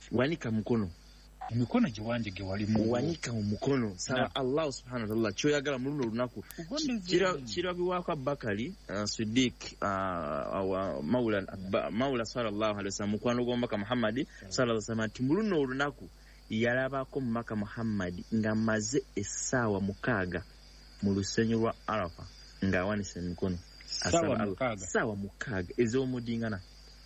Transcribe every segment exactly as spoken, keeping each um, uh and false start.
wanika mukono emikono giwanje ge wali mu wanika mukono saba Allah subhanahu wa ta'ala choyagala mu luno lunaku kira kirabiwako Abubakari uh, Siddiq uh, Maula Maula sallallahu alaihi wasallam mukwano gwa Maka Muhammad sallallahu alaihi wasallam timuluno lunaku yalabako Maka Muhammad nga maze essaawa mukaaga mu lusenyi lwa Arafa nga wanise mikono sawa mukaaga sawa mukaaga ez'omudingana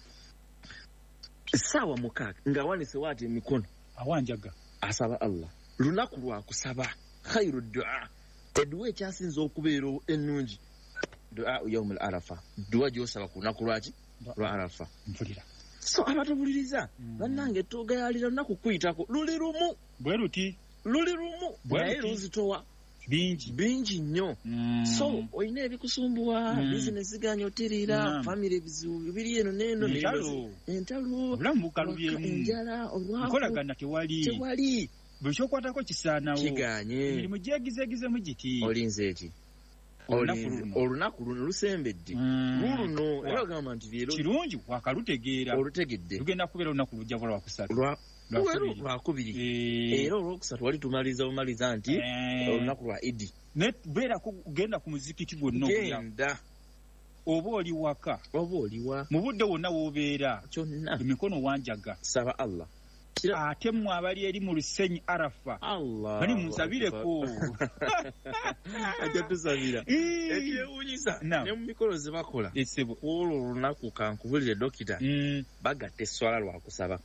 sawa mukaaga nga wanise wati emikono awanjaga asaba Allah lunaku lwa kusaba khairu du'a edduwa ekyasinza okubeera ennungi du'a yawm al-arafa du'a gyosaba ku lunaku lwaki lwa arafa mpulira so abatubuliriza bannange tugayalira lunaku kuyitako luli lumu bwe luti luli lumu naye luzitowa bingi bingi nnyo mm. so oyina ebikusumbuwa mm. business ganyo oterera mm. family bizibu biri eno neno entalo entalo obulamu bukalubyemu enjala olwako nkolagana tewali tewali bwe kyokwatako kisaanawo kiganye emirimu gyegizeegizemu giti olinze eki olunaku luno lusembedde luluno era ogamba nti leero kirungi wakalutegeera olutegedde lugenda kubeera olunaku lujja bula lwakusatu lwakubiri era olwokusatu wali tumaliza bumaliza nti olunaku lwa idi beerako genda ku muzikiti gwonna genda oba oli waka oba oliwa mu budde wonna w'obeera kyonna emikono wanjaga saba Allah ate mmwe abali eri mu lusenyi Arafa Allah bani munsabireko ajja tusabira ekyewuunyisa ne mu mikolo ze bakola esebo olwo olunaku kankubulire dokita bagatta esswala lwa kusaba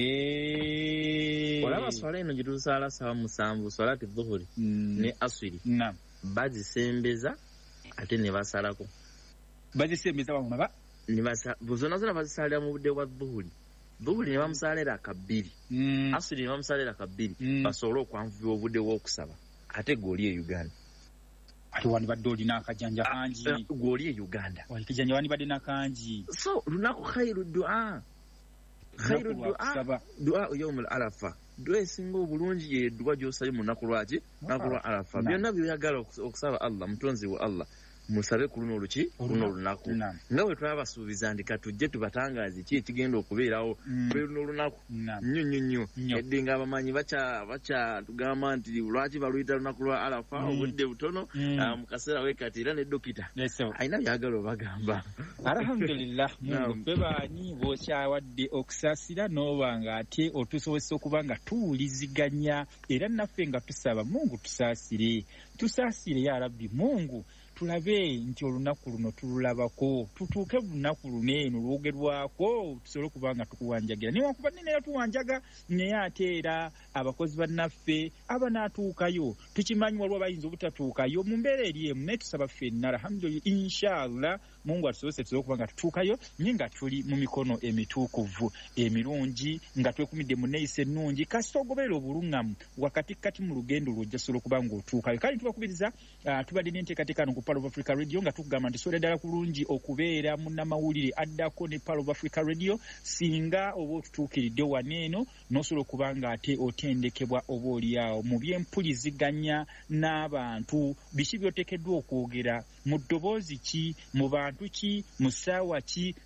olaba swala eno gye tusaala ssaawa musanvu swalati dhuhuri ne aswiri bazisembeza ate ne basalako bazisembeza bamaba zonna zonna bazisalira mu budde bwa dhuhuri dhuhuri ne bamusalira kabbiri aswiri ne bamusalira kabbiri basobole okwanvubya obudde bw'okusaba ate goli e Uganda ate wani badde olina akajanja kangi goli e Uganda walikijanja wani badde nakangi so lunaku khairu du'a khairu du'a du'a yawm al-arafa dua esinga obulungi ye dua gy'osabye mu lunaku lwaki lunaku lwa arafa byonna byoyagala okusaba Allah mutonzi wa Allah musabe ku luno luki luno lunaku nga bwe twabasuubiza ndi katujje tubatangaze ki ekigenda okubeerawo kwe luno lunaku nnyo nnyo nnyo edde nga abamanyi baca baca tugamba nti lwaki baluyita lunaku lwa arafa obudde butono mu kaseera wekati era ne dokita alina byagala obagamba alhamdulillah mungu ffe baani bwokyawadde okusaasira n'oba nga ate otusobozesa okuba nga tuwuliziganya era naffe nga tusaba mungu tusaasire tusaasire ya rabbi mungu tulabe nti olunaku luno tululabako tutuuke lunaku luno eno lwogerwako tusobole kubanga tukuwanjagira newankubadde naye tuwanjaga naye ate era abakozi bannaffe abanaatuukayo tukimanyi waliwo bayinza obutatuukayo mu mbeera eri emu naye tusaba ffenna alhamdulillah inshallah mungu atusobose tusobole kubanga tutuukayo nye nga tuli mu mikono emituukuvu emirungi nga twekumidde mu neeyisa ennungi kasita ogoberera obuluŋŋamu wakati kati mu lugendo lwojja sobola okuba ng'otuukayo kale tubakubiriza tubadde n'enteekateeka no ku Palo of Africa Radio nga tugamba nti sola ddala kulungi okubeera munnamawulire addako ne Palo of Africa Radio singa oba otutuukiridde waneeno n'osobola okuba nga ate otendekebwa oba oliawo mu byempuliziganya n'abantu biki by'oteekeddwa okwogera mu ddoboozi ki mu bantu ki mu ssaawa ki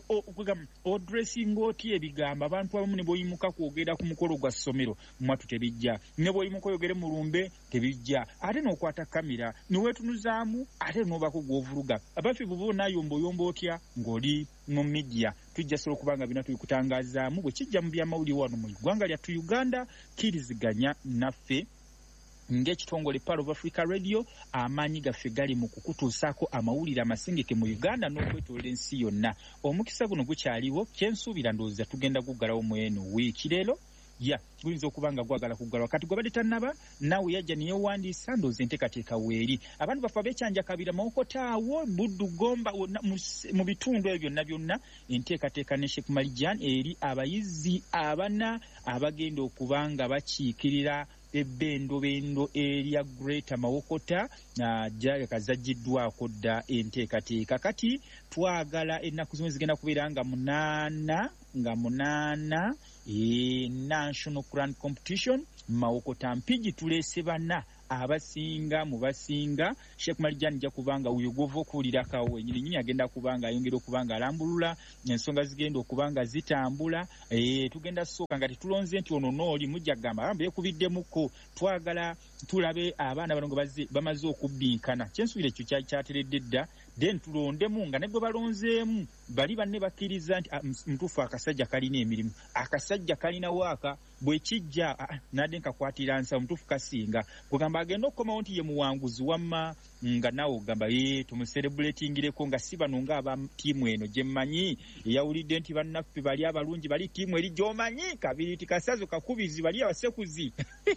odressinga otya ebigambo abantu abamu ne bwoyimuka kwogera ku mukolo gwa ssomero mwatu tebijja ne bwoyimuka oyogere mu lumbe tebijja ate n'okwata kamera niweetunuzaamu ate n'obako gw'ovuluga abaffe buba onaayombaoyomba otya ng'oli mu midiya tujja sobola okuba nga bina tubikutangazaamu bwe kijja mu byamawulire wano mu ggwanga lyattu Uganda kiriziganya naffe ng'ekitongole Palo of Africa Radio amaanyi gaffe gali mu kukutuusaako amawulire amasengeke mu Uganda n'okwetoolera ensi yonna omukisa guno gukyaliwo kyensuubira ndowooza tugenda guggalawo mu eno wiiki leero ya guyinza okuba nga gwagala kuggalwa kati gwabadde tannaba naawe yajja neyewandiisa ndowooza enteekateeka weeri abantu baffe abeekyanjakabira mawokotaawo buddu gomba mu bitundu ebyo byonna byonna enteekateeka ne Sheikh Malijan eri abayizi abana abagenda okuba nga bakiikirira ebbendobendo erya Greater Mawokota gyakazaggiddwako dda enteekateeka kati twagala ennaku zimwe zigenda kubeera nga munaana nga munaana e National Grand Competition Mawokota mpigi tuleese bana abasinga mu basinga Sheikh Marijani ja kubanga uyo gova okuwulira kawe nyini nyini agenda kubanga ayongera okubanga alambulula ensonga zigenda okubanga zitambula eh tugenda soka ngati tulonze nti ono noli mujja gamba bambe yakubiddemuko twagala tulabe abaana balongo bazi bamaze okubbinkana kyensuubire ekyo kyateredde dda then tulondemu nga nebwe balonzeemu bali banne bakkiriza nti mtufu akasajja kalina emirimu akasajja kalina waaka bwe kijja nadde nkakwatira nsa mtufu kasinga kugamba agenda okukomawo nti ye muwanguzi wamma nga nawe ogamba ye tumucelebratingireko nga si bano nga aba tiimu eno gye mmanyi eyawulidde nti bannaffe bali abalungi bali tiimu eri gy'omanyi kabiri ti kasazo kakubizi bali abasekuzi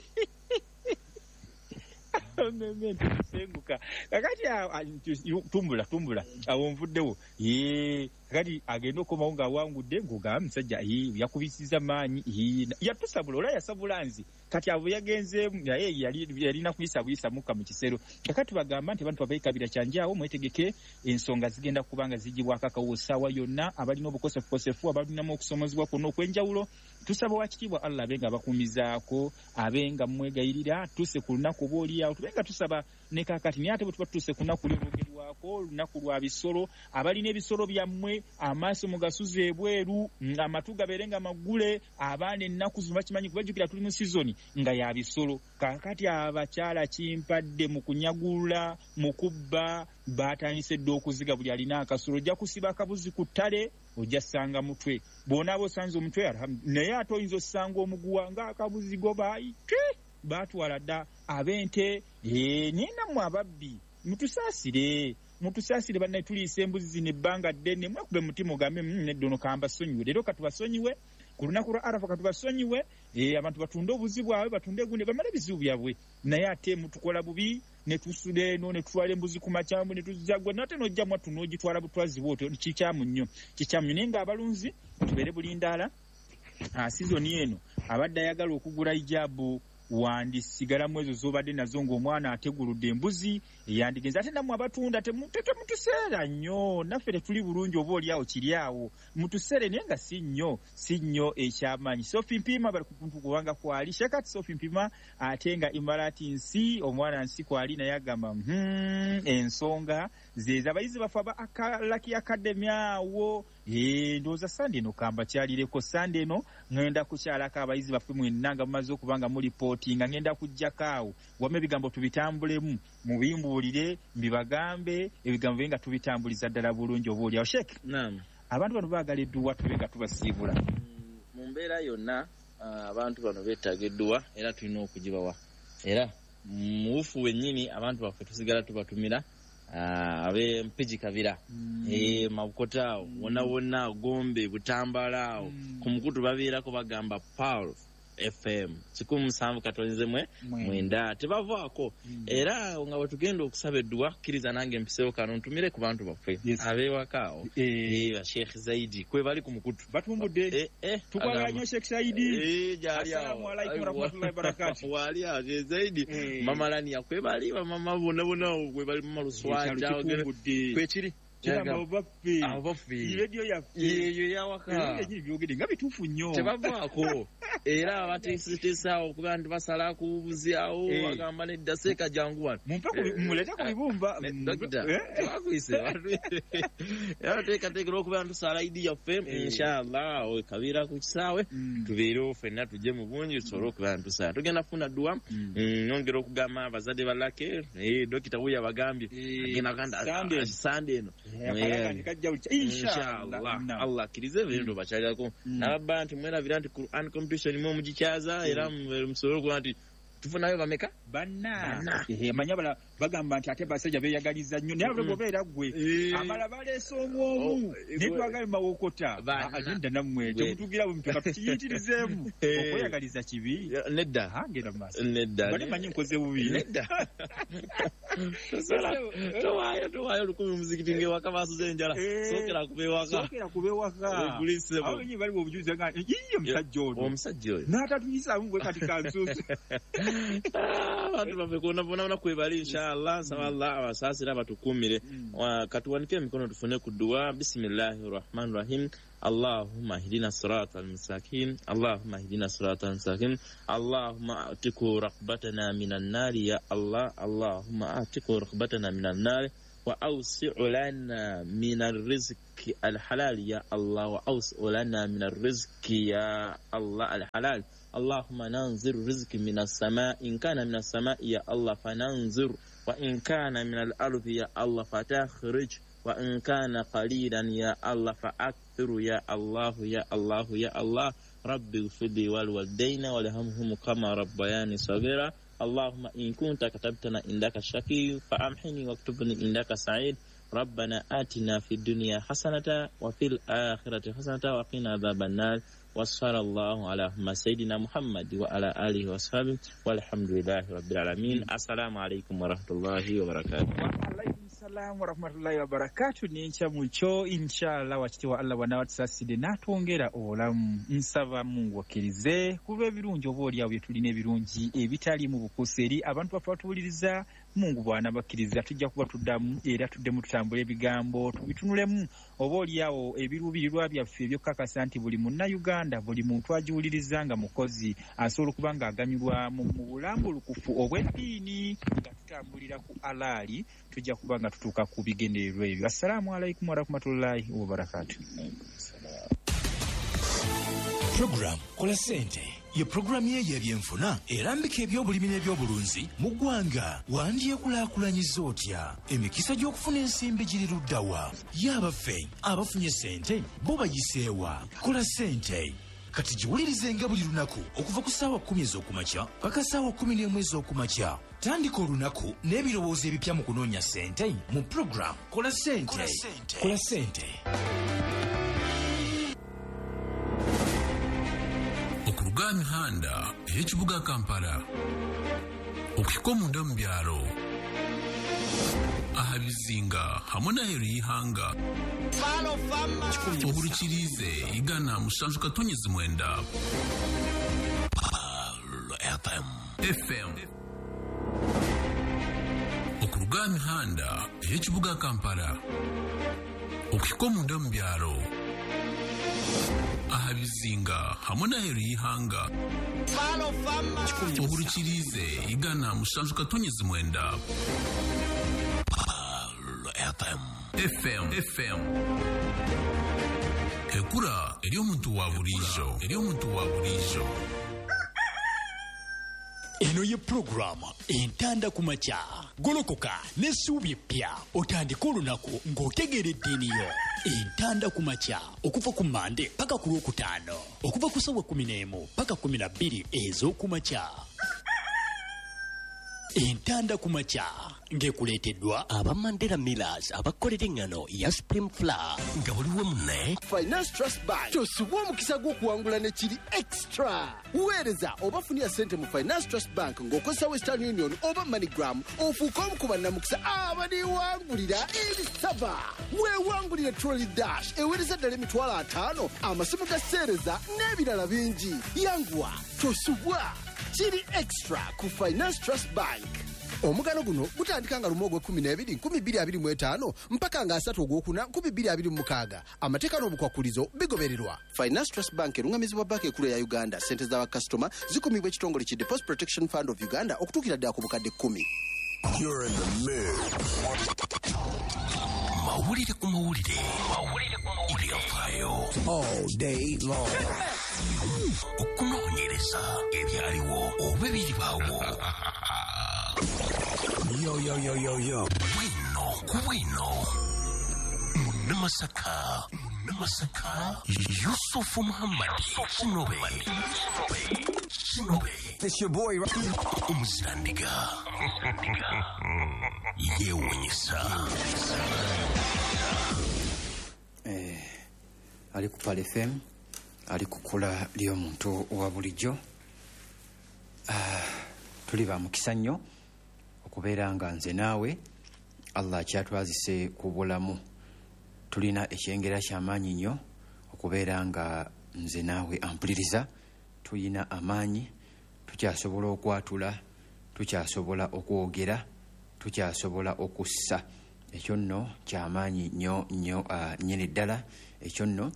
senguka kakati tumbula tumbula awo nvuddewo ye kakati agenda okomawo nga awangudde ng'ogamba musajja yakubisiza maanyi yatusabula ola yasabula nzi kati abo yagenzeemu naye yalina kuyisa buyisa mukka mu kisero kakati bagamba nti abantu babayikabira kyanjaawo mwetegeke ensonga zigenda kubanga zigibwako akawo ssaawa yonna abalina obukosefukosefu abalinamu okusomozebwa kwonna okw'enjawulo tusaba wakitiibwa Allah abenga abakuumizaako abenga mwegayirira tuse ku lunaku oba oliawo tubenga tusaba ne kakati naye ate bwe tuba tuse ku lunaku lyogerwako olunaku lwa bisolo abalina ebisolo byammwe amaaso mugasuze ebweru amatu gabeerenga magule abaana ennaku zino bakimanyi kubajjukira tuli mu sizoni nga ya bisolo kakati abakyala kimpadde mu kunyagula mu kubba baatandise dde okuziga buli alina akasolo ojja kusiba akabuzi ku ttale ojja ssanga mutwe bw'onaaba osanze omutwe naye ate oyinza ossanga omuguwa ng'akabuzi go baayite baatwala dda ab'ente naye nammwe ababbi mutusaasire mutusaasire bannaye tuliisa embuzi zino ebbanga ddene mwekube mutima ogambe nedda ono kambasonyiwe leero katubasonyiwe ku lunaku lwa arafa katubasonyiwe abantu batunde obuzi bwabwe batunde egundi bamale ebizibu byabwe naye ate mutukola bubi ne tusula eno ne tutwala embuzi ku makyambu ne tuzagwa nate n'ojjamu atu n'ogitwala butwazi bwotyo kikyamu nnyo kikyamu nnyo naye ng'abalunzi tubeere bulindaala sizoni eno abadde ayagala okugula ijaabu wandisigalamu ezo zobadde nazo ng'omwana ateguludde embuzi eyandigenza ate nammwe abatunda temutuseera nnyo naffe tetuli bulungi oba oliawo kiri awo mutuseere naye nga si nnyo si nnyo ekyamaanyi Sofi Mpima bali ku kubanga kwali shekati Sofi Mpima ate nga Imarati nsi omwana nsi kwali naye agamba ensonga zeza abayizi bafe aba Lucky Academy awo ndowooza sande eno kamba kyalireko sande eno ngenda kukyalako abayizi baffe mwenna nga mumaze okubanga mu lipooti nga ngenda kujjako awo wamma ebigambo tubitambulemu mubimbuulire mbibagambe ebigambo bye nga tubitambuliza ddala bulungi oba oliawo Sheikh abantu bano baagala edduwa tube nga tubasiibula mu mbeera yonna abantu bano beetaaga edduwa era tulina okugibawa era mu bufu wennyini abantu baffe tusigala tubatumira abe mpiji kabira eh mabukotao wona wona gombe butambalao ku mukutu babeerako bagamba Paul F M kikumu musanvu katonze mwe mwenda tebavaako era nga batugenda okusaba edduwa kiriza nange mpisewo kano ntumire ku bantu baffe abewakao eh ba Sheikh Zaidi kwe bali ku mukutu batumbudde eh tukwaganya Sheikh Zaidi eh jali assalamu alaykum warahmatullahi wabarakatuh wali aje Zaidi mama lani yakwe bali mama bona bona kwe bali mama luswaja kwe kiri Chama obaffe abaffe radio ya iyo yawaka eji byogede nga bitufu nnyo tebavaako era abateesiteesaawo okuba nti basala kubuziawo bagamba nedda seeka jangu wano mumpe muleta ku bibumba dokita twakwise era teekateekera okuba nti tusala idi yaffe inshallah kabira ku kisaawe tubeerewo ffenna tujje mu bungi tusobole okuba nti tusala tugenda kufuna dduwa nyongera okugamba abazadde balake dokita wuyo abagambye agenda kanda sande eno inshallah Allah kirize bendo bachalako nabba nti mwerabira nti Quran competition mu mujikyaza era musoro kwa nti tufunayo bameka banna eh manyabala bagamba nti ate basajja beyagaliza nnyo naye bwe bobeera gwe amala baleso omwomu nitwagale mawokota agenda namwe temutugira mu mitoka tukiyitirizeemu okweyagaliza kibi nedda hangera maso nedda bali manyi nkoze bubi nedda towayo towayo lukumi muzikiti nge wakabasuze njala sokera kubewaka sokera kubewaka kulisebo awo nyi bali obujuze nga yiyo musajja oyo omusajja oyo natatunyisa ngwe kati kansusu abantu bafekona bona bona kwebali inshallah sawallah abasasira batukumire katuwanike emikono tufune ku dua bismillahir rahmanir rahim اللهم اهدنا الصراط المستقيم اللهم اهدنا الصراط المستقيم اللهم اعتق رقبتنا من النار يا الله اللهم اعتق رقبتنا من النار وأوسع لنا من الرزق الحلال يا الله وأوسع لنا من الرزق يا الله الحلال اللهم ننزل رزق من السماء إن كان من السماء يا الله فننزل وإن كان من الأرض يا الله فتخرج وإن كان قليلا يا الله فأكثر يا الله يا الله يا الله ربي اغفر لي والوالدين ولهمهم كما ربياني صغيرا اللهم إن كنت كتبتنا عندك شقي فأمحني واكتبني عندك سعيد ربنا آتنا في الدنيا حسنة وفي الآخرة حسنة وقنا عذاب النار وصلى الله على سيدنا محمد وعلى آله وصحبه والحمد لله رب العالمين. السلام عليكم ورحمة الله وبركاته. Assalamu warahmatullahi wabarakatuh. Nincha mucho inshallah wakitiwa Allah wanawatusaside natwongera olamu nsaba Mungu wakirize kuba ebirungi obaoli awo byetulina ebirungi ebitali mu bukoseri abantu bafa tuwuliriza Mungu bwana bakiriza tujja kuba tuddamu era tuddemu tutambula ebigambo tubitunulemu obaoli awo ebiruubirirwa byaffe ebyokakasa nti buli munna Uganda buli muntu agiwuliriza nga mukozi asobola okuba nga aganyulwa mu bulambulukufu obw'eddiini nga tutambulira ku alaali tujja kuba nga tutuuka ku bigendererwa ebyo. Assalamu alaikum warahmatullahi wabarakatuh. Program Kola Sente ye program ye y'ebyenfuna erambika ebyobulimi n'ebyobulunzi mu ggwanga. Wandyekulaakulanyiza otya emikisa gy'okufuna ensimbi giri luddawa? Y'abaffe abafunye sente bo bayiseewa? Kola Sente kati giwulirize nga buli lunaku okuva ku ssaawa kkumi ez'okumakya paka ssaawa kkumi n'emu ez'okumakya. Tandika olunaku n'ebirowoozo ebipya mu kunoonya sente mu program Kola Sente. Kola Sente. Okuruga mihanda ey'ekibuga Kampala okuhika omunda mu byalo aha bizinga hamwe n'aheeru y'ihanga obulukirize igana musanju katonyezi mwenda F M okuruga mihanda ey'ekibuga Kampala okuhika omunda mu byalo aha bizinga hamwe n'aheeru y'ihanga obulukirize igana musanju katonyezi mwenda F M F M ekura eri omuntu wa bulijo eri omuntu wa bulijo. Eno ye programa entanda kumakya golokoka n'essuubi eppya otandika olunaku ng'otegeera eddiini yo. Entanda kumakya okuva ku Mande paka ku Lwokutaano okuva ku ssaawa kkumi n'emu paka kkumi na bbiri ez'okumakya. Entanda kumakya ng'ekuleeteddwa aba Mandela Millers abakolera engano ya Supreme Flour nga buliwo munne Finance Trust Bank tosuubwa omukisa gw'okuwangula ne kiri extra. Weereza obafunira ssente mu Finance Trust Bank ng'okozesa Western Union oba MoneyGram ofuuke omu ku bannamukisa abaliwangulira ebisaba. Weewangulire Trolley Dash eweereza ddala emitwalo ataano amasimu ga sseereza n'ebirala bingi. Yanguwa tosuubwa kiri extra ku Finance Trust Bank. Omugano guno gutandika nga lumu ogw'ekkumi n'ebiri nkumi bbiri abiri mu etaano mpaka nga asatu ogwokuna nkumi bbiri abiri mu mukaaga. Amateeka n'obukwakulizo bigobererwa. Finance Trust Bank erungamizibwa banka ekkulu ya Uganda. Ssente z'abakasitoma zikumibwa ekitongole ki Deposit Protection Fund of Uganda okutuukira ddala ku bukadde kkumi. You're in the mix. Mawulire ku mawulire ebyafaayo All day long. okunoonyereza ebyaliwo oba ebiribaawo. Yo, yo, yo, yo, yo. Bwino ku bwino Munnamasaka Munnamasaka Yusufu Muhammad Sinobe Sinobe It's your boy, right? Omuzirandiga yeewuunyisa. Eh, ali ku Pal F M, ali ku Kola ly'omuntu owa bulijjo. Ah, tuli ba mukisa nnyo okubeera nga nze naawe Allah kyatwazise ku bulamu. Tulina ekyengera ky'amaanyi nnyo okubeera nga nze naawe ampuliriza. Tuyina amaanyi, tukyasobola okwatula, tukyasobola okwogera, tukyasobola okussa. Ekyo nno ky'amaanyi nnyo nnyo uh, nnyini ddala. Ekyo nno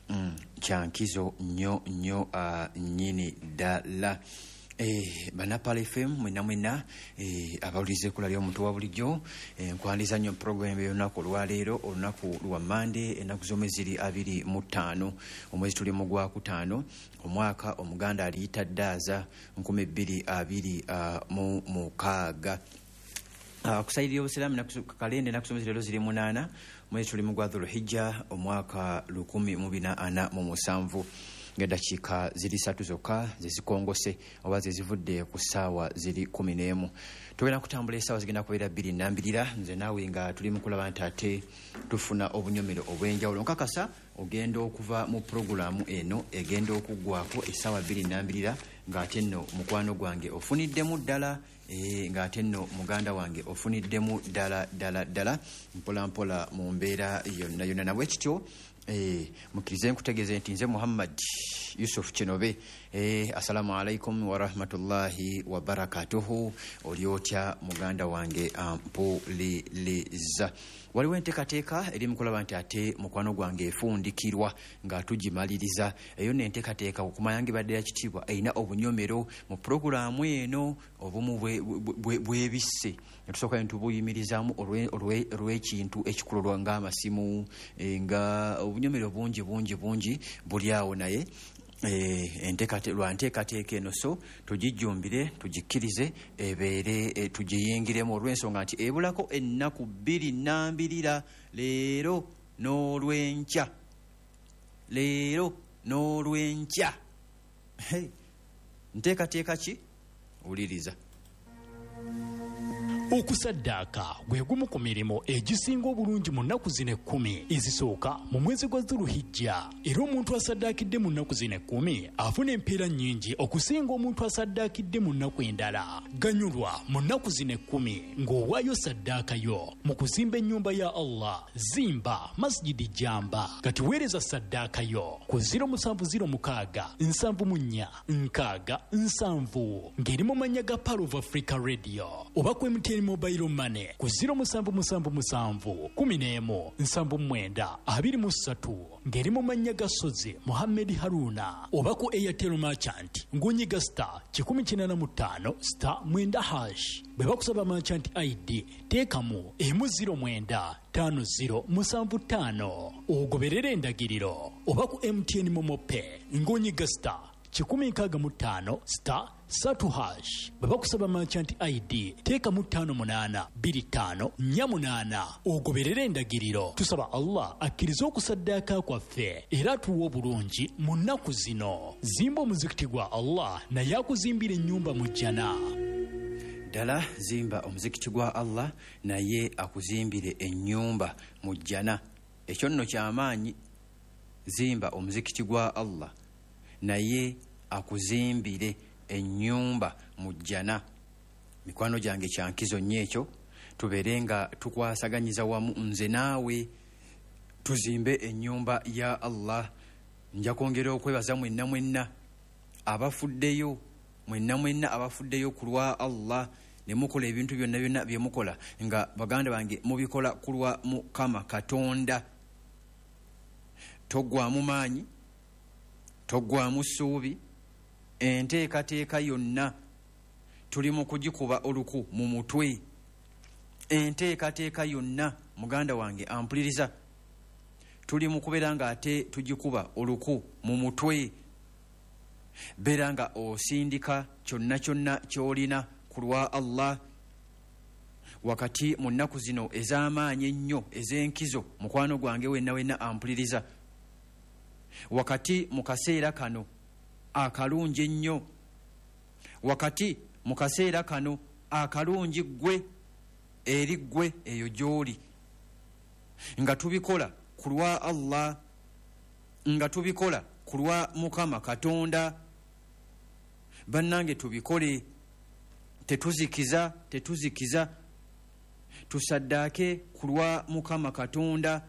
mm, kyankizo nnyo nnyo uh, nnyini ddala. Eh, Banapala F M mwena mwena eh, abawulize kula ly'omuntu wa bulijjo eh, nkwandiza nnyo program y'olunaku olwaleero olunaku lwa Mande ennaku z'omwezi abiri mu ttaano omwezi tuli mu gwakutaano omwaka omuganda aliyita ddaaza nkumi bbiri abiri uh, mu mukaaga. Uh, kusayirira obusiraamu kalenda ennaku z'omwezi leero ziri munaana omwezi tuli mu gwa Dhulhijja omwaka lukumi mu bina ana mu musanvu ng'eddakiika ziri ssatu zokka ze zikongose oba ze zivudde ku ssaawa ziri kumi n'emu. Tugenda kutambula essaawa zigenda kubeera bbiri nnambirira nze naawe nga tuli mu kulaba nti ate tufuna obunyomero obw'enjawulo. Nkakasa ogenda okuva mu purogulaamu eno egenda okuggwako essaawa bbiri nnambirira ng'ate nno mukwano gwange ofuniddemu ddala e, ng'ate nno muganda wange ofuniddemu ddala ddala ddala mpola mpola mu mbeera yonna yonna. Nabwe kityo Eh, mukirize nkutegeeze nti nze Muhammad Yusuf Kinobe. Eh, assalamu alaikum wa rahmatullahi wa barakatuhu. Oli otya muganda wange ampuliriza. Waliwo enteekateeka eri mu kulaba nti ate mukwano gwange efundikirwa nga tugimaliriza. Eyo n'enteekateeka okumanya ng'ebadde kitiibwa erina obunyomero mu purogulaamu eno obumu bwebisse. Tusooka ne tubuyimirizaamu olw'ekintu ekikulolwa ng'amasimu nga obunyomero bungi bungi bungi buli awo naye Eh, lwa nteekateeka eno so tugijjumbire tugikkirize ebeere e, tugiyingiremu olw'ensonga nti ebulako ennaku bbiri nnambirira leero n'olwenkya leero n'olwenkya. Hey, nteekateeka ki? Wuliriza. Okusaddaaka gwe gumu ku mirimu egisinga obulungi mu nnaku zino ekkumi ezisooka mu mwezi gwa Dhulhijja. Era omuntu asaddaakidde mu nnaku zino ekkumi afuna empeera nnyingi okusinga omuntu asaddaakidde mu nnaku endala. Ganyulwa mu nnaku zino ekkumi ng'owaayo saddaakayo mu kuzimba ennyumba ya Allah. Zimba masjidi Jamba kati weereza saddaakayo ku ziro musanvu ziro mukaaga nsanvu mu nnya nkaaga nsanvu ng'eri mu mannya ga Pearl of Africa Radio oba ku M T N Mobile Money ku ziro musanvu musanvu musanvu kumi n'emu nsanvu mwenda abiri mu ssatu ng'eri mu mannya ga Sozi Mohammed Haruna oba ku Airtel Merchant ng'onyiga star kikumi kinaana mu ttaano star mwenda hash. Bwe bakusaba Merchant I D teekamu emu ziro mwenda tano ziro musanvu ttaano ogoberera endagiriro. Oba ku M T N Momo Pay ng'onyiga star kikumi nkaaga mu ttaano star satu hash. Bwe bakusaba Merchant I D teeka mu ttaano munaana bbiri ttaano nnya munaana ogoberera endagiriro. Tusaba Allah akkirize okusaddaaka kwaffe era atuwa obulungi mu nnaku zino. Zimba omuzikiti gwa Allah naye akuzimbira ennyumba mu jjana. Ddala zimba omuzikiti gwa Allah naye akuzimbire ennyumba mu jjana. Ekyo nno ky'amaanyi. Zimba omuzikiti gwa Allah naye akuzimbire ennyumba mu jjana. Mikwano gyange kyankizo nnyo ekyo. Tubeere nga tukwasaganyiza wamu nze naawe tuzimbe ennyumba ya Allah. Nja kwongera okwebaza mwenna mwenna abafuddeyo mwenna mwenna abafuddeyo ku lwa Allah ne mukola ebintu byonna byonna bye mukola nga baganda bange mubikola ku lwa Mukama Katonda. Toggwamu maanyi, toggwamu ssuubi. Enteekateeka yonna tuli mu kugikuba oluku mu mutwe. Enteekateeka yonna muganda wange ampuliriza tuli mu kubeera nga ate tugikuba oluku mu mutwe. Beera nga osindika kyonna kyonna ky'olina ku lwa Allah wakati mu nnaku zino ez'amaanyi ennyo ez'enkizo mukwano gwange wenna wenna ampuliriza. Wakati mu kaseera kano akalungi ennyo, wakati mu kaseera kano akalungi ggwe eri ggwe eyo gy'oli nga tubikola ku lwa Allah, nga tubikola ku lwa Mukama Katonda. Bannange tubikole, tetuzikiza tetuzikiza. Tusaddaake ku lwa Mukama Katonda,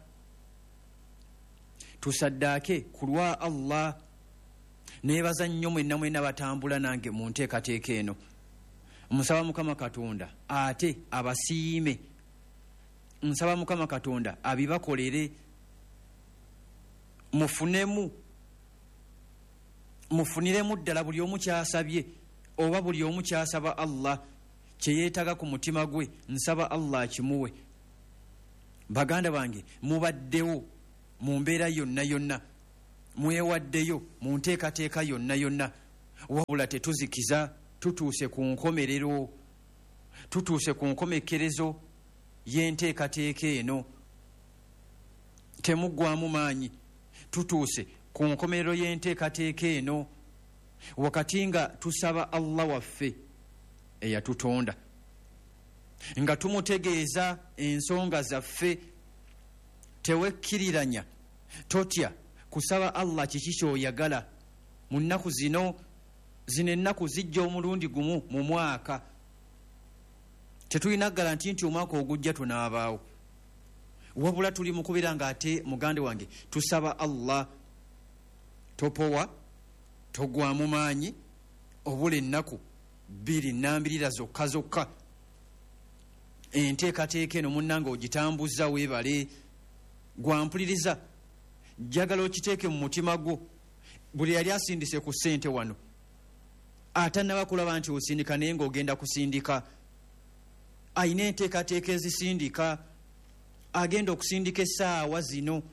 tusaddaake ku lwa Allah. Neebaza nnyo mwenna mwenna batambula nange mu nteekateeka eno. Nsaba Mukama Katonda ate abasiime. Nsaba Mukama Katonda abibakolere. mufunemu mufuniremu ddala buli omu kyasabye oba buli omu kyasaba Allah kye yeetaga ku mutima gwe nsaba Allah kimuwe. baganda bange mubaddewo mu mbeera yonna yonna mwewaddeyo mu nteekateeka yonna yonna wabula tetuzikiza tutuuse ku nkomerero tutuuse ku nkomekerezo y'enteekateeka eno temuggwamu maanyi tutuuse ku nkomerero y'enteekateeka eno wakati nga tusaba Allah waffe eyatutonda nga tumutegeeza ensonga zaffe tewekkiriranya totya kusaba Allah kiki kyoyagala mu nnaku zino zino ennaku zijja omulundi gumu mu mwaka tetulina garanti nti omwaka ogujja tunaabaawo wabula tuli mu kubeera nga ate mugande wange tusaba Allah topowa togwamu maanyi obula ennaku bbiri nnambirira zokka zokka enteekateeka eno munnanga ogitambuza weebale gwampuliriza jjagala okiteeke mu mutima gwo buli yali asindise ku ssente wano atannaba kulaba nti osindika naye ng'ogenda kusindika ayina enteekateeka ezisindika agenda okusindika essaawa zino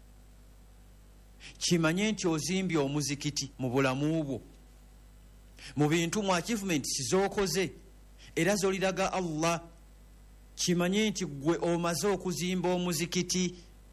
kimanye nti ozimbye omuzikiti mu bulamu bwo mu bintu mu achievements z'okoze era z'oliraga Allah kimanye nti gwe omaze okuzimba omuzikiti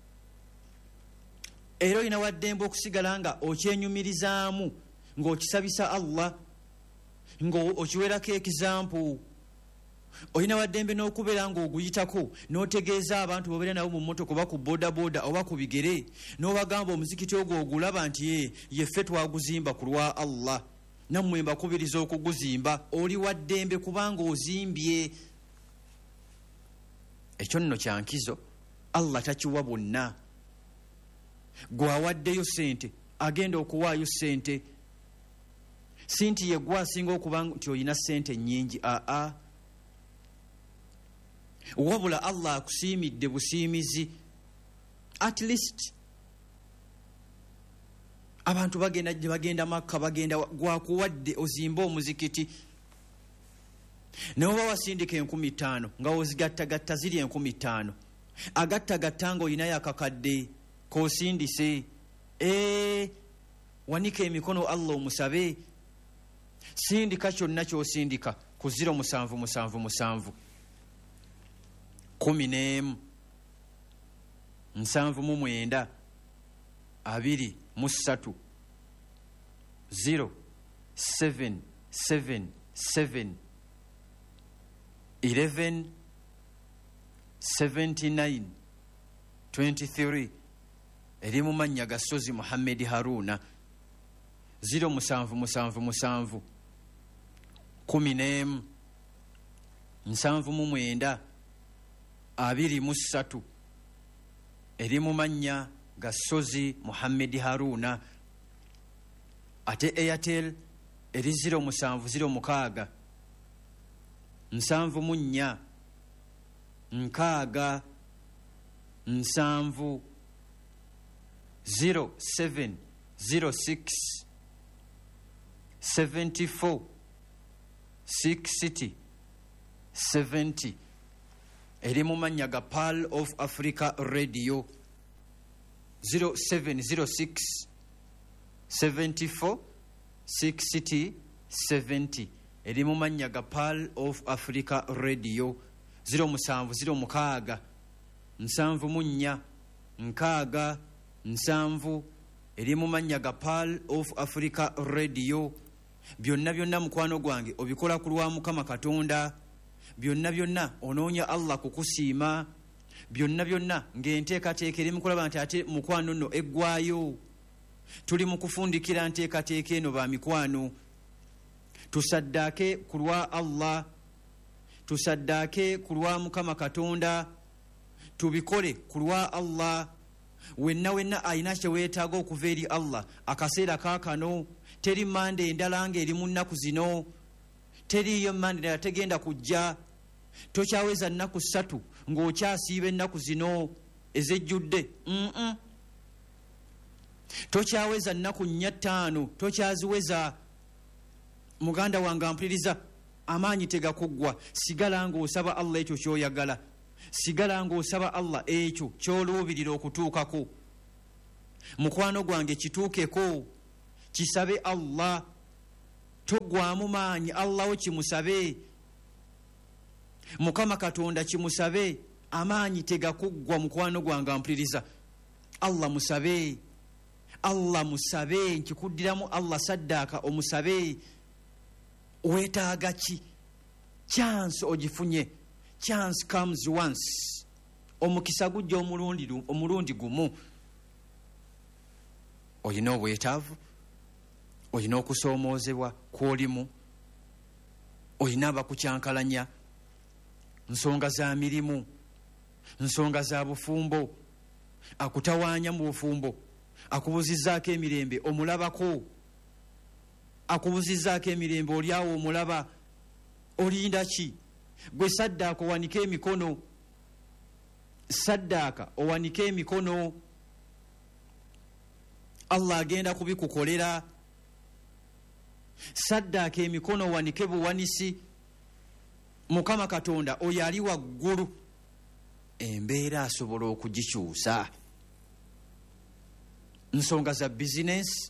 era olina waddembe okusigala nga okyenyumirizaamu ng'okisabisa Allah ng'okiwerako ekizampu olina waddembe n'okubeera ng'oguyitako n'otegeeza abantu bobeera nabo mu mmotoka oba ku bodaboda oba ku bigere n'obagamba omuzikiti ogwo ogulaba nti ye yeffe twaguzimba ku lwa Allah nammwe mbakubiriza okuguzimba oli waddembe kubanga ozimbye ekyo nno kyankizo Allah takiwa bonna gwawaddeyo ssente agenda okuwaayo ssente si nti ye gwe asinga okuba nti olina ssente nnyingi aa wabula Allah akusiimidde busiimizi at least abantu bagenda gye bagenda Makka bagenda gwakuwadde ozimba omuzikiti nawe wasindika enkumi ttaano nga ozigattagatta ziri enkumi ttaano agattagatta nga olinayo akakadde k'osindise ee wanika emikono Allah omusabe sindika kyonna ky'osindika ku ziro musanvu musanvu musanvu kumi n'emu nsanvu mu mwenda abiri mu ssatu zero seven seven seven eleven seventy nine twenty three eri mu mannya ga Sozi Muhammad Haruna zero musanvu musanvu musanvu kumi n'emu nsanvu mu mwenda abiri mu ssatu eri mu mannya ga Sozi Muhammad Haruna ate Airtel eri zero musanvu zero mukaaga nsanvu mu nnya nkaaga nsanvu zero seven zero six seventy four sixty seventy eri mu mannya ga Pearl of Africa Radio zero seven zero six seventy four sixty seventy eri mu mannya ga Pearl of Africa Radio zero musanvu zero mukaaga nsanvu mu nnya nkaaga nsanvu eri mu mannya ga Pearl of Africa Radio byonna byonna mukwano gwange obikola ku lwa Mukama Katonda byonna byonna onoonya Allah kukusiima byonna byonna ng'enteekateeka eri mu kulaba nti ate mukwano nno eggwayo tuli mu kufundikira nteekateeka eno ba mikwano tusaddaake ku lwa Allah tusaddaake ku lwa Mukama Katonda tubikole ku lwa Allah wenna wenna alina kye weetaaga okuva eri Allah akaseera kaakano teri mande endala ng'eri mu nnaku zino teriyo mande endala tegenda kujja tokyaweza nnaku ssatu ng'okyasiiba ennaku zino ezejjudde mm tokyaweza nnaku nnya ttaano tokyaziweza muganda wange ampuliriza amaanyi tegakuggwa sigala ng'osaba Allah ekyo kyoyagala sigala ng'osaba Allah ekyo kyoluubirira okutuukako mukwano gwange kituukeko kisabe Allah togwamu maanyi Allah wo kimusabe Mukama Katonda kimusabe amaanyi tegakuggwa mukwano gwange ampuliriza Allah musabe Allah musabe nkikuddiramu Allah saddaaka omusabe weetaaga ki chance ogifunye chance comes once omukisa gujja omulundi omulundi gumu oyina obwetaavu oyina okusoomoozebwa kw'olimu oyina abakukyankalanya nsonga za mirimu nsonga za bufumbo akutawaanya mu bufumbo akubuzizzaako emirembe omulabako akubuzizzaako emirembe olyawo omulaba olinda ki gwe saddaaka owanika emikono saddaaka owanika emikono Allah agenda kubikukolera saddaaka emikono owanike buwanisi Mukama Katonda oyo ali waggulu embeera asobola okugikyusa nsonga za bizinesi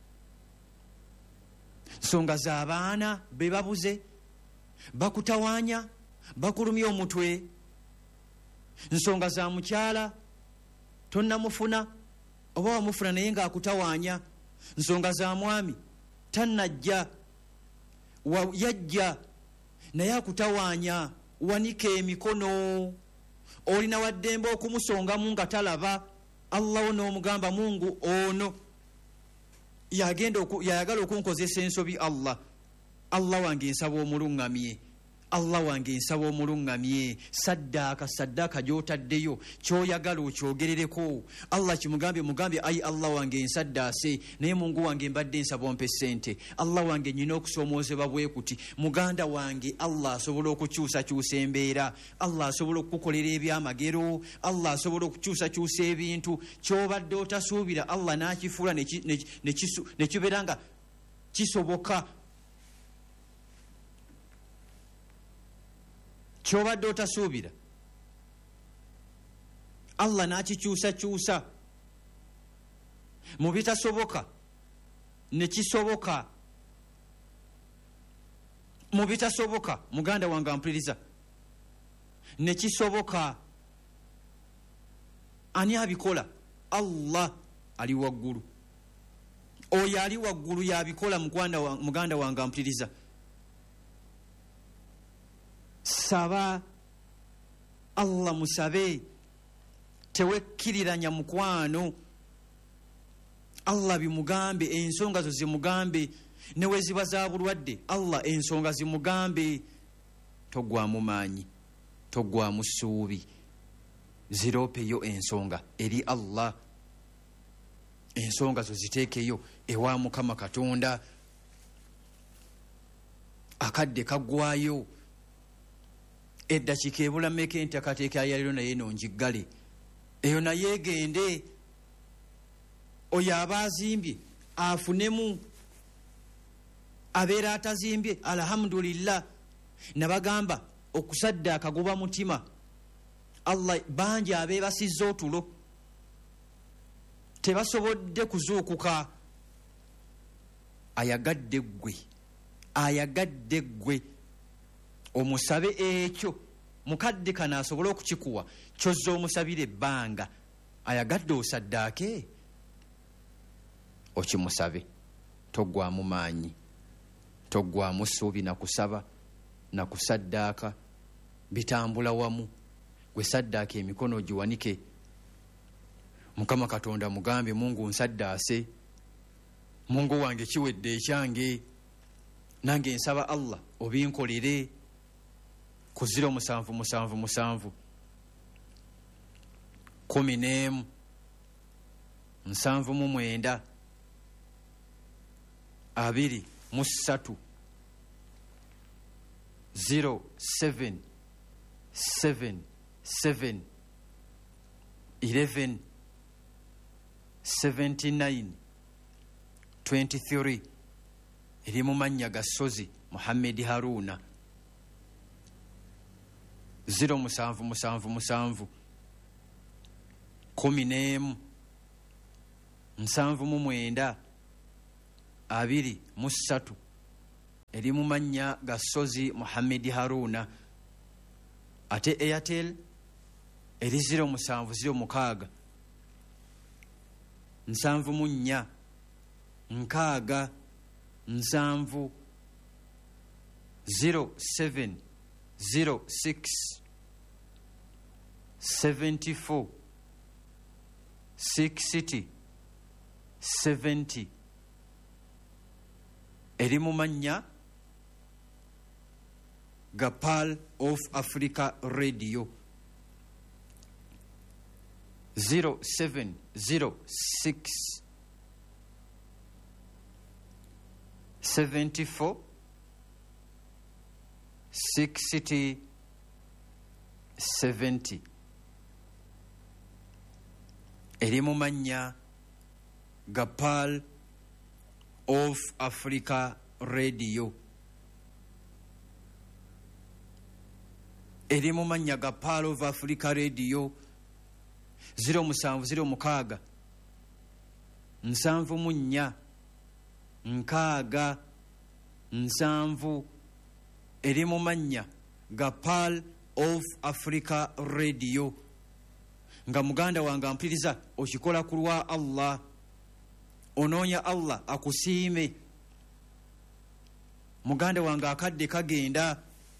nsonga z'abaana be babuze bakutawaanya bakulumya omutwe nsonga za mukyala tonnamufuna oba wamufuna naye ng'akutawaanya nsonga za mwami tannajja yajja naye akutawaanya wanika emikono olina waddembe okumusongamu nga talaba Allah onoomugamba Mungu ono yagenda yayagala okunkozesa ensobi Allah Allah wange nsaba omuluŋŋamye Allah wange nsaba omuluŋŋamye saddaaka saddaaka gy'otaddeyo kyoyagala okyogerereko Allah kimugambye mugambye ayi Allah wange nsaddaase naye Mungu wange mbadde nsaba ompe ssente Allah wange nyina okusoomoozebwa bwe kuti muganda wange Allah asobola okukyusakyusa embeera Allah asobola okukukolera ebyamagero Allah asobola okukyusakyusa ebintu ky'obadde otasuubira Allah n'akifuula ne kibeera nga kisoboka kyobadde otasuubira Allah n'akikyusakyusa mu bitasoboka ne kisoboka mu bitasoboka muganda wange ampuliriza ne kisoboka ani abikola Allah ali waggulu oyo ali waggulu yabikola muganda wange ampuliriza saba Allah musabe tewekkiriranya mukwano Allah bimugambe ensonga zo zimugambe newe ziba za bulwadde Allah ensonga zimugambe togwamu maanyi togwamu ssuubi ziropeyo ensonga eri Allah ensonga zo ziteekeyo ewa Mukama Katonda akadde kaggwayo eddakiika ebulameko entakateeka yaliro naye nongiggale eyo naye egende oyo aba azimbye afunemu abeera atazimbye alhamdulillah nabagamba okusaddaaka guba mutima Allah bangi abeebasizza otulo tebasobodde kuzuukuka ayagadde ggwe ayagadde ggwe omusabe ekyo mukadde kana asobola okukikuwa kyozza omusabire ebbanga ayagadde osaddaake okimusabe toggwamu maanyi toggwamu ssuubi nakusaba nakusaddaaka bitambula wamu gwe saddaaka emikono giwanike Mukama Katonda mugambe Mungu nsaddaase Mungu wange kiwedde ekyange nange nsaba Allah obinkolere ku ziro musanvu musanvu musanvu kumi n'emu nsanvu mu mwenda abiri mu ssatu zero seven seven seven eleven seventy-nine twenty-three eri mu mannya ga Sozi Muhammed Haruna. zero musanvu musanvu musanvu kumi n'emu nsanvu mu mwenda abiri mu ssatu eri mu mannya ga Sozi Muhammed Haruna. Ate Airtel eri zero musanvu zero mukaaga nsanvu mu nnya nkaaga nsanvu zero seven zero six seventy four sixty seventy eri mu mannya ga Pearl of Africa Radio. Zero seven zero six seventy four sixty seventy eri mu mannya ga Pearl of Africa Radio. Eri mu mannya ga Pearl of Africa Radio. Zero musanvu zero mukaaga nsanvu mu nnya nkaaga nsanvu eri mu mannya ga Pearl of Africa Radio. Nga muganda wange ampuliriza okikola ku lwa Allah, onoonya Allah akusiime. Muganda wange akadde kagenda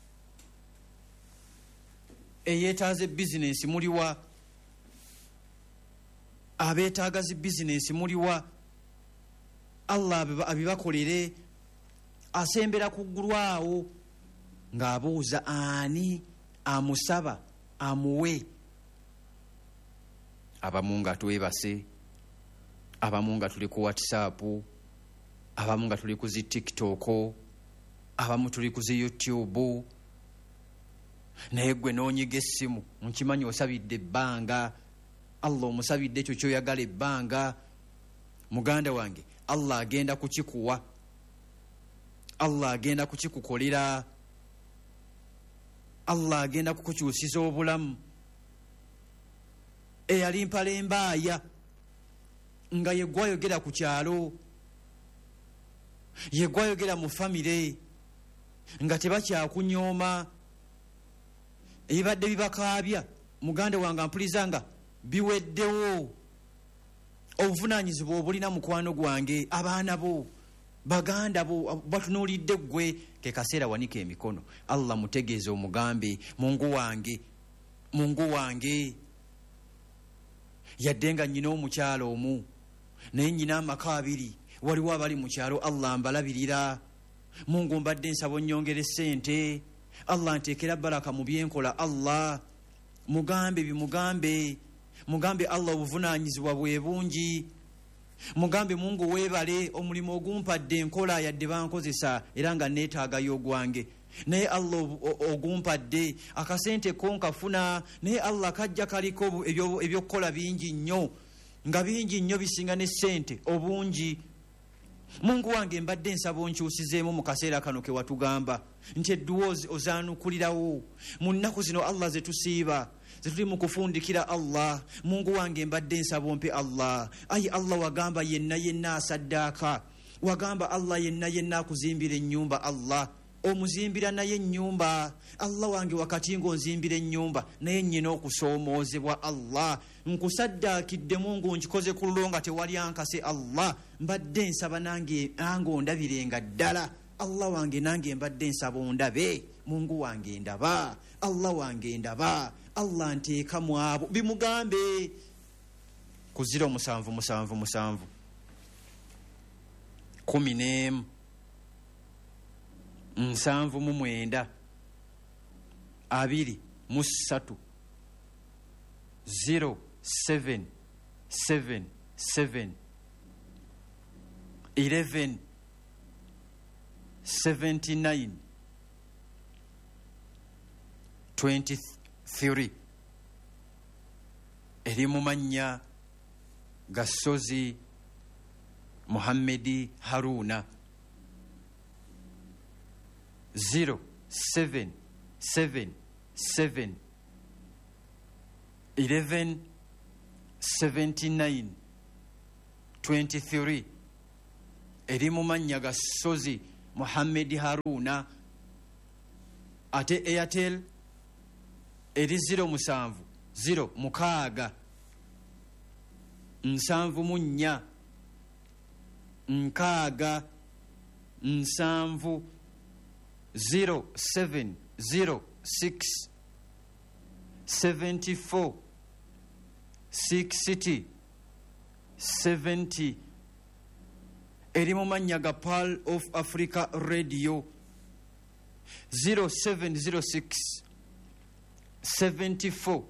eyeetaaze bizinensi muliwa, abeetaaga zi bizinensi muliwa, Allah abibakolere. Asembera kuggulwawo ng'abuuza ani amusaba amuwe. Abamu nga twebase, abamu nga tuli ku WhatsApp, abamu nga tuli ku zi TikTok, abamu tuli ku zi YouTube. Naye gwe noonyiga essimu nkimanyi osabidde ebbanga, Allah omusabidde ekyo kyoyagala ebbanga. Muganda wange Allah agenda kukikuwa, Allah agenda kukikukolera, Allah agenda kukukyusiza obulamu. Eyali mpala embaaya nga ye gwayogera ku kyalo, ye gwayogera mu famire nga tebakyakunyooma, ebibadde bibakaabya muganda wange ampuliza nga biweddewo. Obuvunaanyizibwa obulina mukwano gwange, abaana bo, baganda bo batunuulidde ggwe. Ke kaseera wanika emikono, Allah mutegeeze omugambe, Mungu wange, Mungu wange, yadde nga nnyina omukyalo omu naye nnyina amaka abiri, waliwo abali mu kyalo, Allah mbalabirira. Mungu mbadde nsaba onnyongere ssente, Allah nteekera baraka mu byenkola. Allah mugambe bimugambe, mugambe Allah obuvunaanyizibwa bwe bungi, mugambe Mungu weebale omulimu ogumpadde enkola yadde bankozesa era nga neetaagayo ogwange, naye Allah ogumpadde akasente ko nkafuna, naye Allah kajja kaliko ebyokukola bingi nnyo, nga bingi nnyo bisinga ne ssente obungi. Mungu wange mbadde nsaba onkyusizeemu mu kaseera kano ke watugamba nti eddoboozi ozaanukulirawo mu nnaku zino Allah ze tusiiba, ze tuli mu kufundikira. Allah Mungu wange mbadde nsaba ompe Allah. Ayi Allah wagamba yenna yenna asaddaaka, wagamba Allah yenna yenna akuzimbira ennyumba. Allah omuzimbira naye ennyumba. Allah wange wakati ng'onzimbira ennyumba naye nnyina okusoomoozebwa. Allah nkusaddaakidde Mungu nkikoze ku lulo nga tewali ankase. Allah mbadde nsaba nange nange ondabirenga ddala. Allah wange nange mbadde nsaba ondabe. Mungu wange ndaba, Allah wange ndaba, Allah nteeka mu abo bimugambe. Ku ziro musanvu musanvu musanvu kumi n'emu nsanvu mu mwenda abiri mu ssatu zero seven seven seven eleven seventy nine twenty three eri mu mannya Gasozi Muhammedi Haruna. Zero seven seven seven eleven seventy nine twenty three. Eri mu mannya Gasozi Muhammedi Haruna. Ate Airtel eri zero musanvu zero mukaaga nsanvu mu nnya nkaaga nsanvu zero seven zero six seventy four sixty seventy. Eri mu mannya ga Pearl of Africa Radio. Zero seven zero six seventy four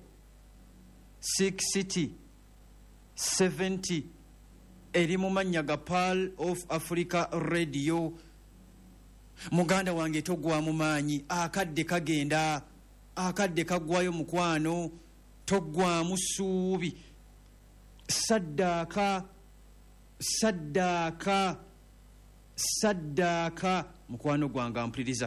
sixty seventy. Eri mu mannya ga Pearl of Africa Radio. Muganda wange togwa mu maanyi, akadde kagenda, akadde kagwayo mukwano, togwa mu ssuubi. Saddaaka, saddaaka, saddaaka, mukwano gwange ampuliriza.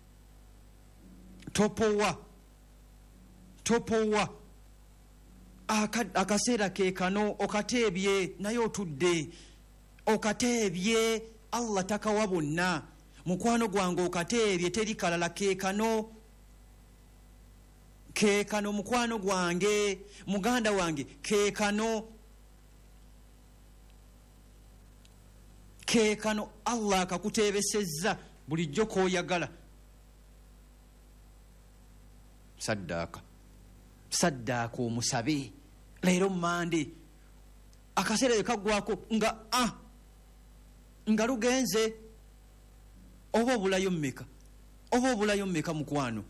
Topowa, topowa. Akaseera ke kano okateebye naye otudde, okateebye Allah takawa bonna. Mukwano gwange okateebye teri kalala ke kano, ke kano mukwano gwange, muganda wange ke kano, ke kano. Allah akakuteebesezza bulijjo k'oyagala. Saddaaka, saddaaka omusabe leero Mande. Akaseera kagwako nga ah nga lugenze. Oba obulayo mmeka, oba obulayo mmeka mukwano.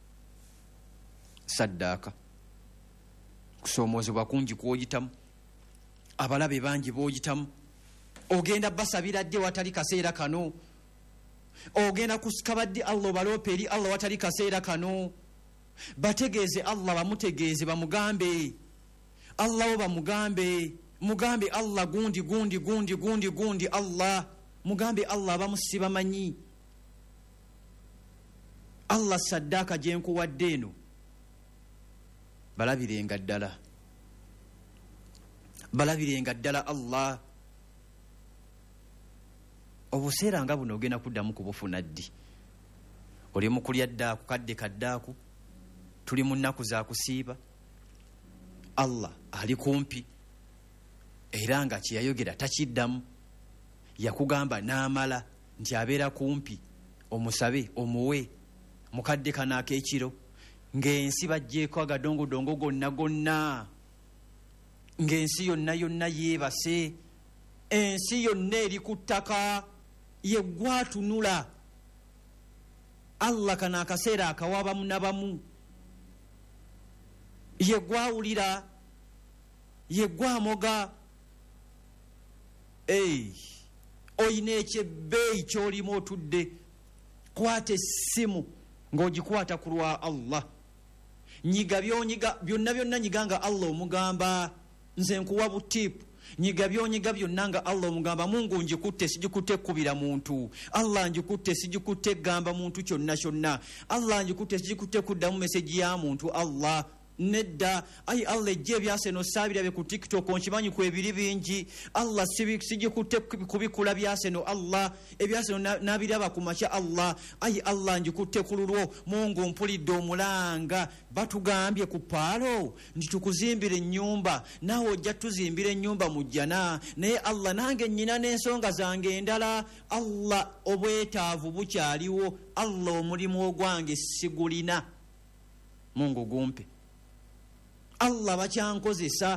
Saddaaka, kusoomozebwa kungi kw'oyitamu, abalabe bangi b'oyitamu. Ogenda basabira dde watali kaseera kano, ogenda kusikabadde Allah obaloopa eri Allah watali kaseera kano. Bategeeze Allah, bamutegeeze, bamugambe Allah, bamugambe, mugambe Allah gundi gundi gundi gundi gundi Allah, mugambe Allah abamusiba manyi. Allah saddaaka gye nkuwadde eno balabirenga ddala, balabirenga ddala Allah. Obuseera nga buno ogenda kuddamu kubufuna ddi? Oli mu kulya ddaaku kadde kaddaaku, tuli mu nnaku za kusiiba. Allah ali kumpi era nga kye yayogera takiddamu. Yakugamba n'amala nti abeera kumpi, omusabe omuwe mukadde kana ak'ekiro. Ng'ensi baggyeko agadongodongo gonna gonna, ng'ensi yonna yonna yeebase, ensi yonna eri ku ttaka, ye gwatunula. Allah kana akaseera akawa bamu na bamu, ye gwawulira, ye gwamoga. Ei, oyina ekyebbeeyi ky'olimu otudde, kwata essimu ng'ogikwata ku lwa Allah. Nyiga byonyiga byonna byonna nyiga nga Allah omugamba nze nkuwa butiipu. Nyiga byonyiga byonna nga Allah omugamba Mungu njikutte sijikutte kubira muntu. Allah njikutte sijikutte gamba muntu kyonna kyonna. Allah njikutte sijikutte kuddamu meseji ya muntu. Allah nedda, ayi Allah ejje byase no sabira be ku TikTok onkimanyi ku ebiri bingi. Allah sijikutte kubikula byase no Allah ebyase no nabiraba ku macha Allah. Ayi Allah njikutte kululwo Mungu mpulidde omulanga batugambye ku paalo nti tukuzimbire ennyumba, naawe ojja tuzimbira ennyumba mu jjana. Naye Allah nange nnyina n'ensonga zange endala. Allah obwetaavu bukyaliwo. Allah omulimu ogwange sigulina. Mungu gumpe. Allah bakyankozesa.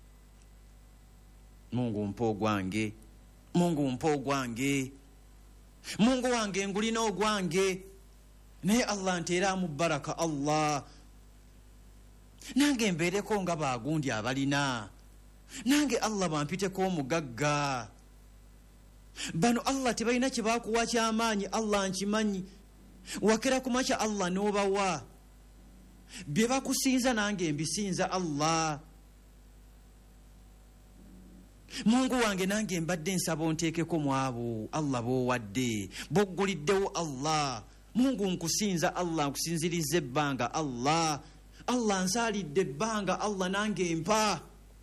Mungu mpa ogwange, Mungu mpa ogwange, Mungu wange ngulina ogwange. Naye Allah nteeramu baraka. Allah nange mbeereko nga baagundi abalina, nange Allah bampiteko omugagga. Bano Allah tebalina kye baakuwa ky'amaanyi. Allah nkimanyi. Wakera ku makya Allah n'obawa bye bakusinza nange mbisinza Allah. Mungu wange nange mbadde nsaba onteekeko mu abo Allah b'owadde bogguliddewo Allah. Mungu nkusinza Allah, nkusinziriza ebbanga Allah. Allah nsaalidde ebbanga Allah nange mpa.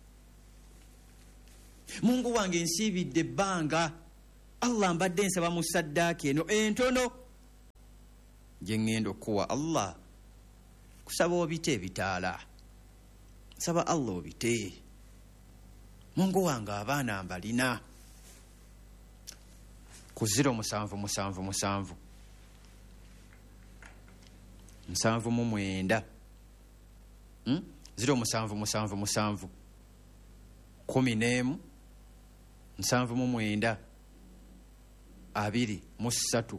Mungu wange nsiibidde ebbanga Allah mbadde nsaba mu saddaaki eno entono gye ŋŋenda okuwa Allah. Kusaba obite ebitaala, nsaba Allah obite. Mungu wange abaana mbalina ku ziro musanvu musanvu musanvu musanvu mu mwenda hmm? ziro musanvu musanvu musanvu kumi n'emu nsanvu mu mwenda abiri mu ssatu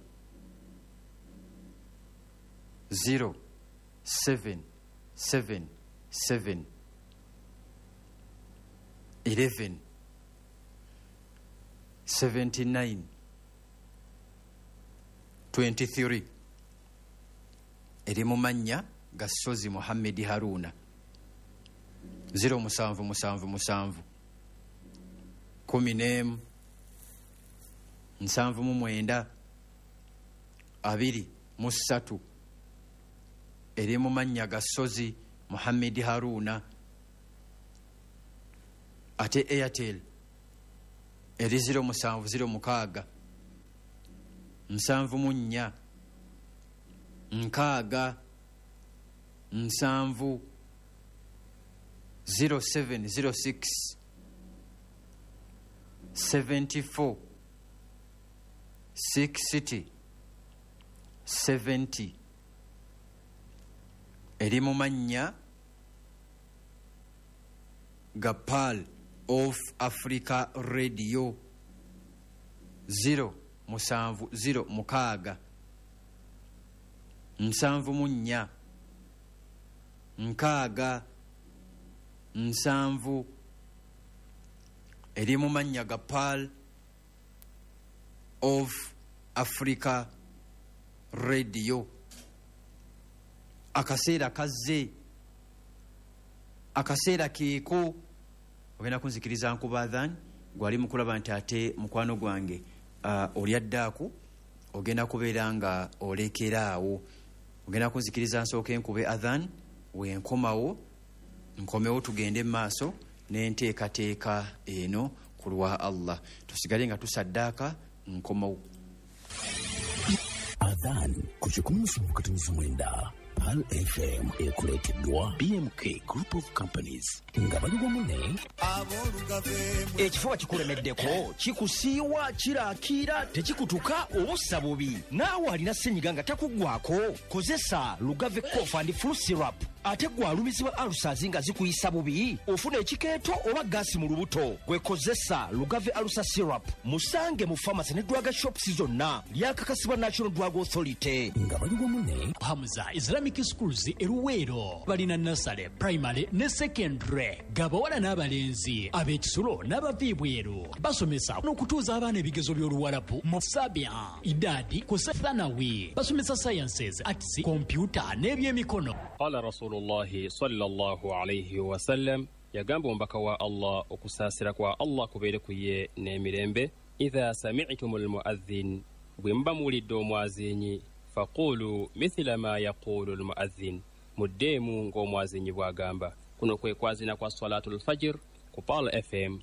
zero seven seven seven eleven seventy nine twenty three. Eri mu mannya ga Sozi Muhammad Haruna. Zero musanvu musanvu musanvu kumi n'emu nsanvu mu mwenda abiri mu ssatu. Eri mu mannya ga Sozi Muhammad Haruna. Ate Airtel eri ziro musanvu ziro mukaaga nsanvu mu nnya nkaaga nsanvu zero seven zero six seventy four sixty seventy. Eri mu mannya ga Pearl of Africa Radio. Zero musanvu zero mukaaga nsanvu mu nnya nkaaga nsanvu. Eri mu mannya ga Pearl of Africa Radio. Akaseera kazze, akaseera keeko. Ogenda kunzikiriza nkuba adhan gwali mukulaba nti ate mukwano gwange uh, oli addaaku ogenda kubeera nga olekeraawo. Ogenda kunzikiriza nsooke nkube adhan wenkomawo nkomewo tugende maaso n'enteekateeka eno ku lwa Allah. Tusigale nga tusaddaaka nkomawo. Adhan ku kikumi musanvu katonoso mwenda Pearl F M ekuleeteddwa B M K Group of Companies nga bali wamu ne ekifuba kikulemeddeko kikusiiwa kiraakira tekikutuka obussa bubi naawe alina ssenyiga nga takuggwako kozesa Lugave Cough and Flu Syrup. Ate gwe alumizibwa alusazi nga zikuyisa bubi ofuna ekikeeto oba gaasi mu lubuto gwekozesa Lugave Alusa Syrup. Musange mu pharmacy ne drug shops zonna lyakakasibwa National Drug Authority. nga bali wamu ne Hamza Islamic Schools eruweero balina nursery, primary ne secondary gabawala n'abalenzi ab'ekisulo n'abaviibweru basomesa n'okutuuza abaana ebigezo by'oluwalabu mu Sabia idadi ku Thanawi basomesa sciences, arts, computer n'ebyemikono. Qala Rasulullahi sallallahu alayhi wa sallam yagamba omubaka wa Allah okusaasira kwa Allah kubeere ku ye n'emirembe. Idha sami'tum al-mu'adhdhin bwe muba muwulidde omwazinyi faqulu mithla ma yaqulu al-mu'adhdhin muddeemu ng'omwazinyi bw'agamba. Kuno kwe kwazina kwa salatul fajr ku Pearl F M.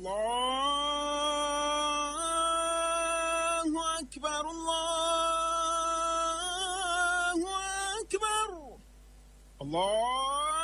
Allahu akbar, Allahu akbar, Allah